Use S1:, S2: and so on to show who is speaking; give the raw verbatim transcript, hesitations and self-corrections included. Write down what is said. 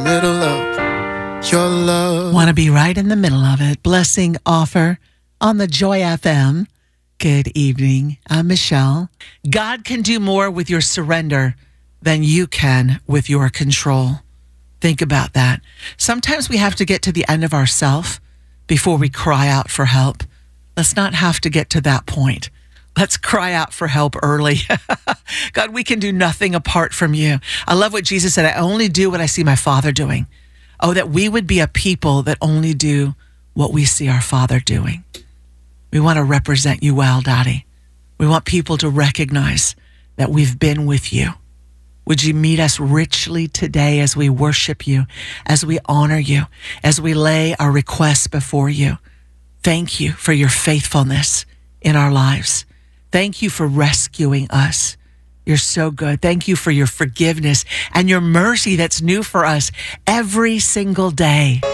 S1: middle of your love.
S2: Want to be right in the middle of it. Blessing offer on the Joy F M. Good evening. I'm Michelle. God can do more with your surrender than you can with your control. Think about that. Sometimes we have to get to the end of ourself before we cry out for help. Let's not have to get to that point. Let's cry out for help early. God, we can do nothing apart from you. I love what Jesus said. I only do what I see my Father doing. Oh, that we would be a people that only do what we see our Father doing. We want to represent you well, Daddy. We want people to recognize that we've been with you. Would you meet us richly today as we worship you, as we honor you, as we lay our requests before you? Thank you for your faithfulness in our lives. Thank you for rescuing us. You're so good. Thank you for your forgiveness and your mercy that's new for us every single day.